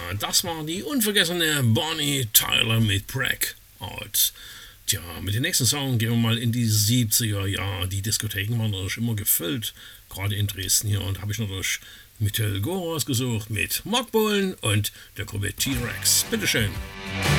Ja, das war die unvergessene Bonnie Tyler mit Breakout. Tja, mit dem nächsten Song gehen wir mal in die 70er. Ja, die Diskotheken waren natürlich immer gefüllt, gerade in Dresden hier. Und habe ich natürlich Mittel Goros gesucht mit Mockbullen und der Gruppe T-Rex. Bitteschön.